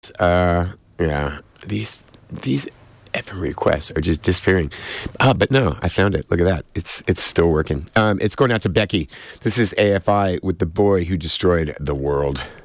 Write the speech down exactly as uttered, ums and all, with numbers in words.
Uh, yeah, these these effing requests are just disappearing. Uh, but no, I found it. Look at that. It's it's still working. Um, it's going out to Becky. This is A F I with The Boy Who Destroyed the World.